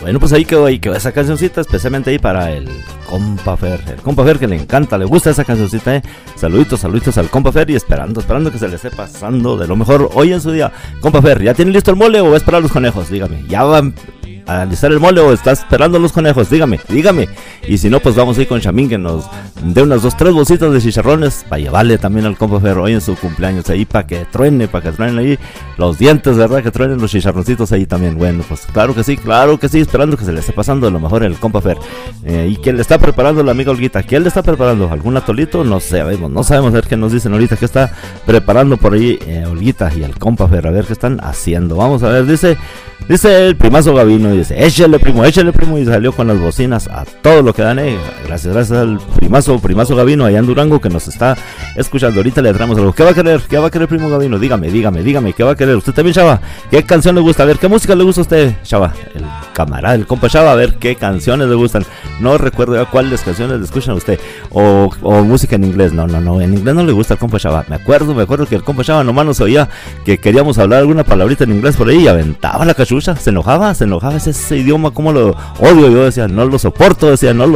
Bueno, pues ahí quedó esa cancioncita, especialmente ahí para el compa Fer que le encanta, le gusta esa cancioncita, Saluditos al compa Fer y esperando que se le esté pasando de lo mejor hoy en su día. Compa Fer, ¿ya tiene listo el mole o va a esperar los conejos? Dígame, ¿ya va a alistar el mole o está esperando los conejos? Dígame. Y si no, pues vamos a ir con Chamín que nos dé unas 2-3 bolsitas de chicharrones para llevarle también al compa Fer hoy en su cumpleaños ahí, para que truene ahí los dientes, ¿verdad? Que truenen los chicharroncitos ahí también. Bueno, pues claro que sí, esperando que se le esté pasando de lo mejor el compa Fer. ¿Y quién le está preparando la amiga Olguita? ¿Quién le está preparando? ¿Algún atolito? No sabemos, a ver qué nos dicen ahorita que está preparando por ahí Olguita y el compa Fer, a ver qué están haciendo. Vamos a ver, dice el primazo Gavino, dice, échale primo, y salió con las bocinas a todo lo que dan, gracias al primazo Gavino allá en Durango que nos está escuchando. Ahorita le traemos algo. ¿Qué va a querer primo Gavino? Dígame, ¿qué va a querer? ¿Usted también, Chava? ¿Qué canción le gusta? A ver, ¿qué música le gusta a usted, Chava? El camarada, el compa Chava, a ver qué canciones le gustan. No recuerdo ya cuáles canciones le escuchan a usted, o música en inglés. No, en inglés no le gusta al compa Chava. Me acuerdo que el compa Chava nomás nos oía que queríamos hablar alguna palabrita en inglés por ahí y aventaba la cachucha, se enojaba ese idioma, como lo odio, yo decía, no lo soporto,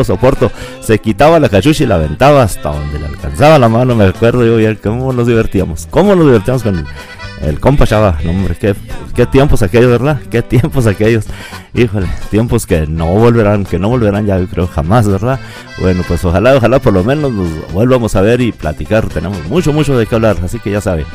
se quitaba la cachucha y la aventaba hasta donde le alcanzaba la mano. Me acuerdo yo ya cómo nos divertíamos con el compa Chava. No, hombre, qué tiempos aquellos, ¿verdad? Qué tiempos aquellos. Híjole, tiempos que no volverán ya, yo creo, jamás, ¿verdad? Bueno, pues ojalá por lo menos nos volvamos a ver y platicar. Tenemos mucho de qué hablar, así que ya sabe,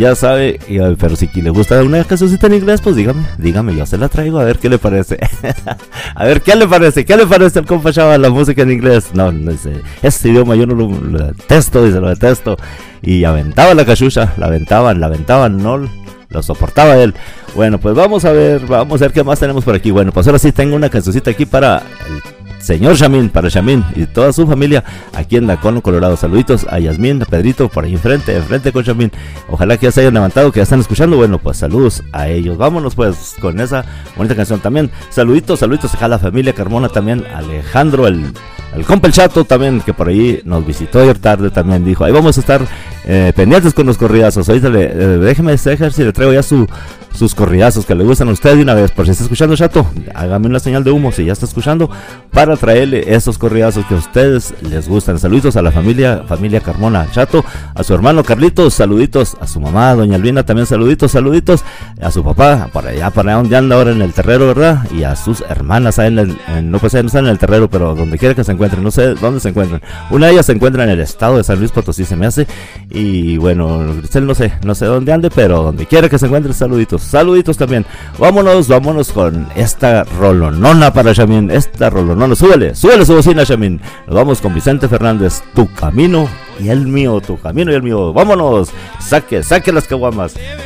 pero si le gusta una cancioncita en inglés, pues dígame, yo se la traigo, a ver qué le parece. A ver, ¿qué le parece al compa Chava la música en inglés? No, este idioma yo no lo detesto, y aventaba la cachucha, la aventaban, no lo soportaba él. Bueno, pues vamos a ver qué más tenemos por aquí. Bueno, pues ahora sí tengo una cancioncita aquí para el señor Chamín, para Chamín y toda su familia aquí en Dacono, Colorado. Saluditos a Yasmín, a Pedrito, por ahí enfrente con Chamín. Ojalá que ya se hayan levantado, que ya están escuchando. Bueno, pues saludos a ellos. Vámonos pues con esa bonita canción también. Saluditos acá a la familia Carmona también, Alejandro, el compa el Chato también, que por ahí nos visitó ayer tarde, también dijo, ahí vamos a estar pendientes con los corridazos. Ahorita déjeme ver si le traigo ya sus corridazos que le gustan a usted de una vez. Por si está escuchando, Chato, hágame una señal de humo si ya está escuchando, para traerle esos corridazos que a ustedes les gustan. Saluditos a la familia Carmona, Chato, a su hermano Carlitos, saluditos a su mamá, doña Albina, también saluditos a su papá, para allá donde anda ahora en el terrero, ¿verdad? Y a sus hermanas, no están en el terrero, pero donde quiera que se encuentren, no sé dónde se encuentran. Una de ellas se encuentra en el estado de San Luis Potosí, se me hace, y bueno, no sé dónde ande, pero donde quiera que se encuentren, saluditos también. Vámonos con esta rolonona para Chamín, esta rolonona. Súbele su bocina, Chamín. Nos vamos con Vicente Fernández, tu camino y el mío. Vámonos, saque las caguamas.